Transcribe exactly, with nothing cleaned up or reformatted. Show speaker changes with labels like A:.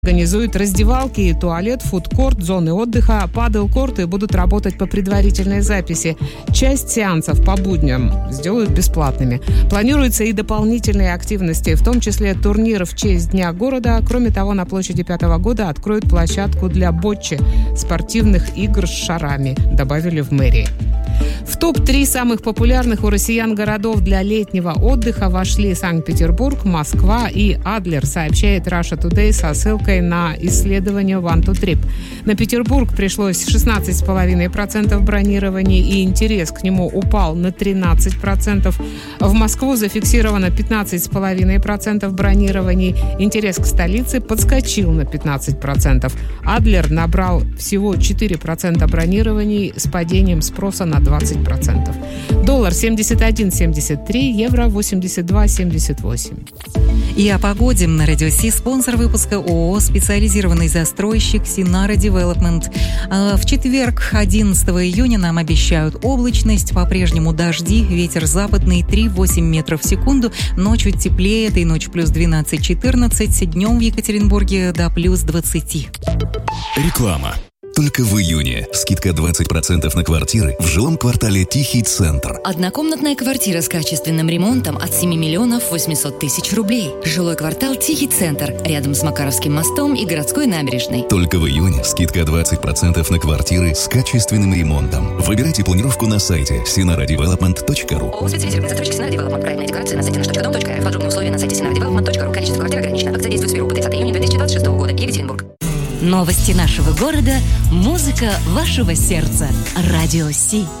A: Организуют раздевалки и туалет, фудкорт, зоны отдыха, падл-корты будут работать по предварительной записи. Часть сеансов по будням сделают бесплатными. Планируются и дополнительные активности, в том числе турнир в честь Дня города. Кроме того, на площади пятого года откроют площадку для ботчи, спортивных игр с шарами, добавили в мэрии. В топ три самых популярных у россиян городов для летнего отдыха вошли Санкт-Петербург, Москва и Адлер, сообщает Russia Today со ссылкой на исследование One to Trip. На Петербург пришлось шестнадцать целых пять десятых процента бронирований, и интерес к нему упал на тринадцать процентов. В Москву зафиксировано пятнадцать целых пять десятых процента бронирований. Интерес к столице подскочил на пятнадцать процентов. Адлер набрал всего четыре процента бронирований с падением спроса на двадцать процентов. Доллар семьдесят один семьдесят три, евро восемьдесят два семьдесят восемь.
B: И о погоде на Радио Си. Спонсор выпуска ООО «Специализированный застройщик Синара Девелопмент». В четверг, одиннадцатого июня, нам обещают облачность, по-прежнему дожди, ветер западный три целых восемь десятых метров в секунду, ночью теплее, этой ночью плюс двенадцать-четырнадцать, днем в Екатеринбурге до плюс двадцать.
C: Реклама. Только в июне скидка двадцать процентов на квартиры в жилом квартале Тихий Центр.
D: Однокомнатная квартира с качественным ремонтом от семи миллионов восемьсот тысяч рублей. Жилой квартал Тихий Центр, рядом с Макаровским мостом и городской набережной.
C: Только в июне скидка двадцать процентов на квартиры с качественным ремонтом. Выбирайте планировку на сайте синара девелопмент точка ру.
D: ООО «Специализированный застройщик Синара Девелопмент». Проектная декларация на сайте наш точка дом точка эр эф. Подробные условия на сайте синара девелопмент точка ру. Количество квартир ограничено. Акция действует с первого по тридцатое июня две тысячи двадцать шестого года. Екатеринбург.
E: Новости нашего города, музыка вашего сердца. Радио Си.